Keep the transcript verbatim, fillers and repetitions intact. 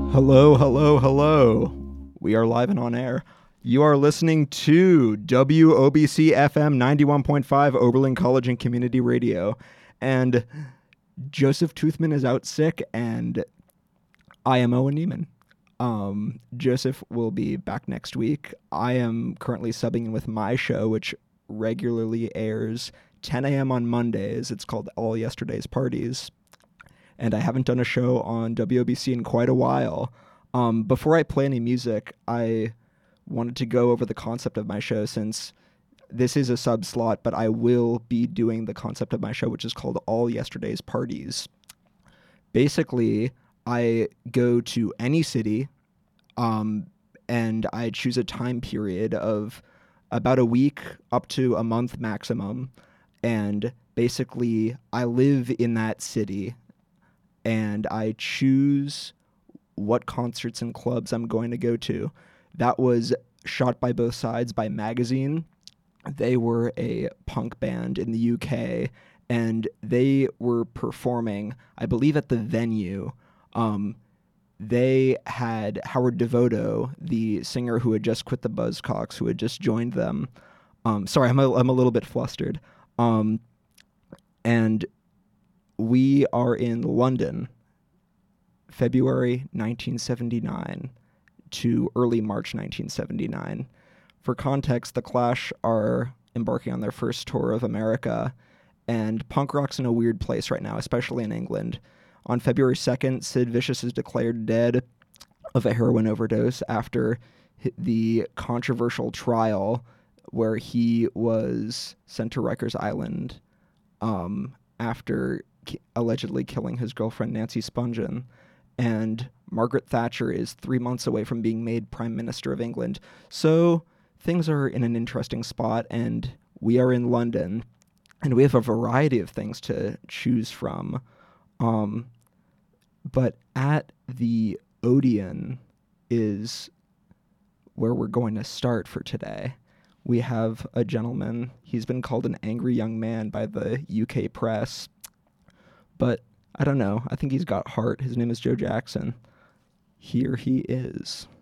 Hello, hello, hello. We are live and on air. You are listening to W O B C F M ninety-one point five Oberlin College and Community Radio. And Joseph Toothman is out sick, and I am Owen Neiman. Um, Joseph will be back next week. I am currently subbing in with my show, which regularly airs ten a.m. on Mondays. It's called All Yesterday's Parties. And I haven't done a show on W O B C in quite a while. Um, before I play any music, I wanted to go over the concept of my show, since this is a sub slot, but I will be doing the concept of my show, which is called All Yesterday's Parties. Basically, I go to any city, um, and I choose a time period of about a week up to a month maximum, and basically I live in that city, and I choose what concerts and clubs I'm going to go to. That was shot by both sides by Magazine. They were a punk band in the U K, and they were performing, I believe, at the Venue. Um, they had Howard Devoto, the singer who had just quit the Buzzcocks, who had just joined them. Um, sorry, I'm a, I'm a little bit flustered. Um, and we are in London, February nineteen seventy-nine to early March nineteen seventy-nine. For context, The Clash are embarking on their first tour of America, and punk rock's in a weird place right now, especially in England. On February second, Sid Vicious is declared dead of a heroin overdose after the controversial trial where he was sent to Rikers Island um, after ki- allegedly killing his girlfriend Nancy Spungen. And Margaret Thatcher is three months away from being made Prime Minister of England. So things are in an interesting spot, and we are in London, and we have a variety of things to choose from. Um, but at the Odeon is where we're going to start for today. We have a gentleman. He's been called an angry young man by the U K press, but I don't know. I think he's got heart. His name is Joe Jackson. Here he is.